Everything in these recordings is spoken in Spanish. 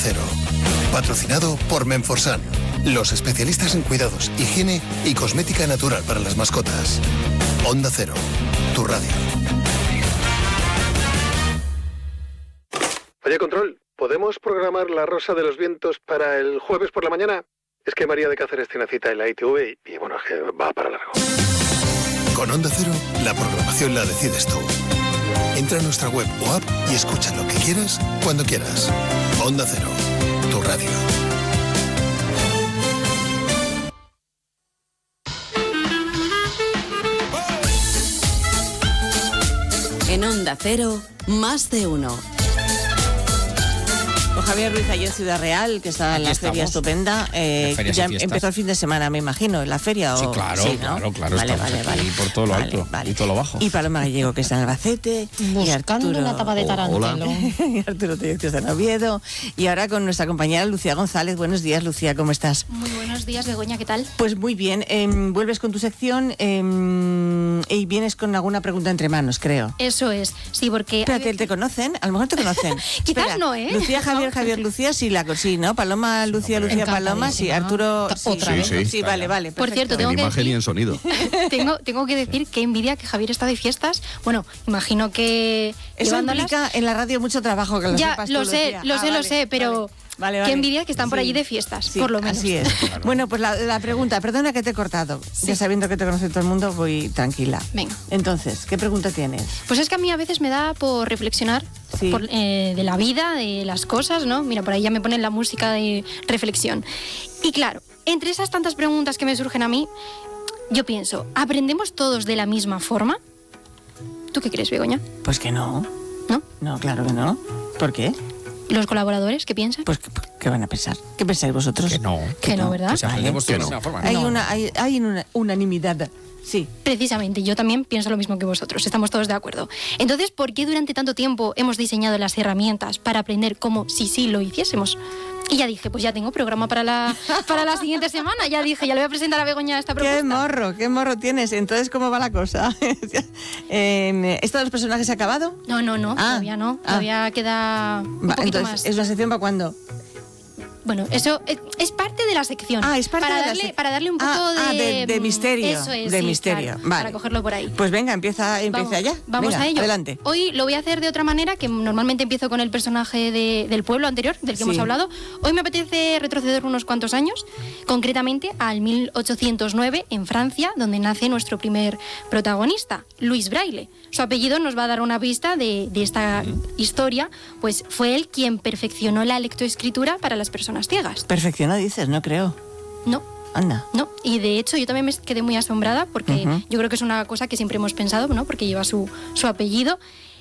Cero. Patrocinado por Menforsan, los especialistas en cuidados, higiene y cosmética natural para las mascotas. Onda Cero, tu radio. Oye, Control, ¿podemos programar La Rosa de los Vientos para el jueves por la mañana? Es que María de Cáceres tiene cita en la ITV y bueno, es que va para largo. Con Onda Cero, la programación la decides tú. Entra a nuestra web o app y escucha lo que quieras, cuando quieras. Onda Cero, tu radio. En Onda Cero, más de uno. Con Javier Ruiz allí en Ciudad Real, que está en la feria estupenda. Ya empezó el fin de semana, me imagino, en la feria. Sí, claro, sí, ¿no? claro. Vale, Y por todo lo alto y todo lo bajo. Y Paloma Gallego, que está en Albacete. Buscando y Arturo, una tapa de tarantelo. Y Arturo Tellez, que está en Oviedo. Y ahora con nuestra compañera Lucía González. Buenos días, Lucía, ¿cómo estás? Muy buenos días, Begoña, ¿qué tal? Pues muy bien. Vuelves con tu sección y vienes con alguna pregunta entre manos, creo. Eso es, sí, porque... Espérate, ¿te conocen? A lo mejor te conocen. Quizás Espera, no, ¿eh? Lucía, Javier, ¿No? Javier, Lucía, sí, ¿no? Paloma, Lucía, Lucía, Paloma, sí. Arturo, Otra vez. Sí, vale. Por cierto, En tengo que imagen y decir, en sonido. tengo que decir que envidia que Javier está de fiestas. Bueno, imagino que Eso llevándolas... implica en la radio mucho trabajo, que lo Ya, sepas lo tú, sé, Lucía. lo sé, pero... Vale. Qué envidia que están por Sí. allí de fiestas, Sí, por lo menos. así es. Claro. Bueno, pues la pregunta, perdona que te he cortado. Ya sabiendo que te conoce todo el mundo, voy tranquila. Venga. Entonces, ¿qué pregunta tienes? Pues es que a mí a veces me da por reflexionar Sí. de la vida, de las cosas, ¿no? Mira, por ahí ya me ponen la música de reflexión. Y claro, entre esas tantas preguntas que me surgen a mí, yo pienso, ¿aprendemos todos de la misma forma? ¿Tú qué crees, Begoña? Pues que no. ¿No? No, claro que no. ¿Por qué? ¿Los colaboradores qué piensan? Pues, ¿qué van a pensar? ¿Qué pensáis vosotros? Que no. Que no, ¿verdad? Que si aprendemos Vale. todos de la misma forma. Hay una unanimidad. Sí. Precisamente, yo también pienso lo mismo que vosotros, estamos todos de acuerdo. Entonces, ¿por qué durante tanto tiempo hemos diseñado las herramientas para aprender como si sí lo hiciésemos? Y ya dije, pues ya tengo programa para la siguiente semana. Ya dije, ya le voy a presentar a Begoña esta propuesta. Qué morro tienes. Entonces, ¿cómo va la cosa? ¿Esto de los personajes se ha acabado? No, todavía no. Todavía queda un poquito entonces, más. ¿es una sección para cuándo? Bueno, eso es parte de la sección. Es parte de para darle un poco de misterio. Eso es, de sí, misterio. claro, Vale. Para cogerlo por ahí. Pues venga, empieza ya. Vamos Venga, a ello. Adelante. Hoy lo voy a hacer de otra manera, que normalmente empiezo con el personaje del pueblo anterior, del que hemos hablado. Hoy me apetece retroceder unos cuantos años, concretamente al 1809, en Francia, donde nace nuestro primer protagonista, Louis Braille. Su apellido nos va a dar una pista de esta historia, pues fue él quien perfeccionó la lectoescritura para las personas ciegas. Perfeccionó, dices, no creo. No. Anda. No, y de hecho yo también me quedé muy asombrada porque yo creo que es una cosa que siempre hemos pensado, ¿no? Porque lleva su apellido.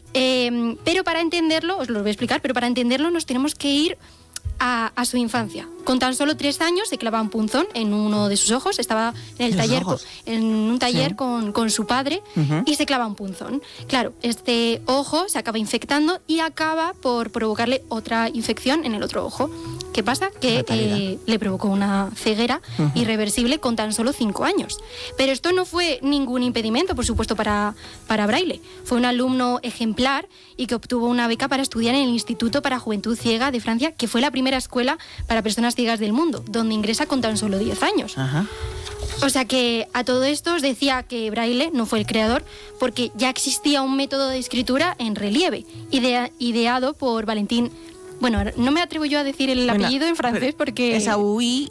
Pero para entenderlo, os lo voy a explicar, pero para entenderlo nos tenemos que ir a su infancia. Con tan solo 3 años se clava un punzón en uno de sus ojos. Estaba en el taller, en un taller con su padre y se clava un punzón. Claro, este ojo se acaba infectando y acaba por provocarle otra infección en el otro ojo. ¿Qué pasa? Que le provocó una ceguera irreversible con tan solo 5 años. Pero esto no fue ningún impedimento, por supuesto, para Braille. Fue un alumno ejemplar y que obtuvo una beca para estudiar en el Instituto para Juventud Ciega de Francia, que fue la primera escuela para personas ciegas del mundo, donde ingresa con tan solo 10 años. Ajá. O sea que a todo esto os decía que Braille no fue el creador, porque ya existía un método de escritura en relieve, ideado por Valentín. Bueno, no me atrevo yo a decir el apellido en francés porque... Es Aui,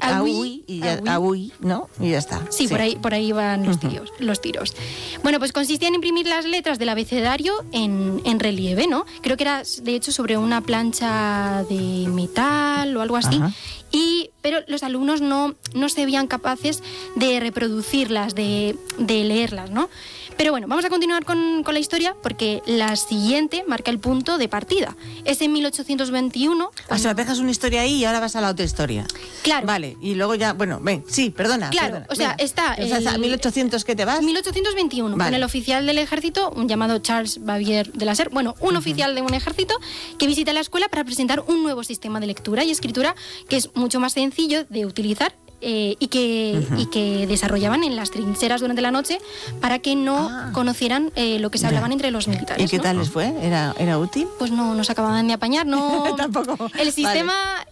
¿no? Y ya está. Sí, por ahí van los tiros. Bueno, pues consistía en imprimir las letras del abecedario en relieve, ¿no? Creo que era, de hecho, sobre una plancha de metal o algo así. Pero los alumnos no se veían capaces de reproducirlas, de leerlas, ¿no? Pero bueno, vamos a continuar con la historia porque la siguiente marca el punto de partida. Es en 1821. O sea, dejas una historia ahí y ahora vas a la otra historia. Claro. Vale, y luego ya, bueno, perdona. Claro, o sea, está... O sea, ¿a 1800 qué te vas? 1821, con el oficial del ejército, un llamado Charles Bavier de la Serre, un oficial de un ejército que visita la escuela para presentar un nuevo sistema de lectura y escritura que es mucho más sencillo de utilizar y que desarrollaban en las trincheras durante la noche para que no conocieran lo que se hablaban entre los militares. ¿Y qué tal les fue? ¿Era útil? Pues no se acababan de apañar, no. Tampoco. El sistema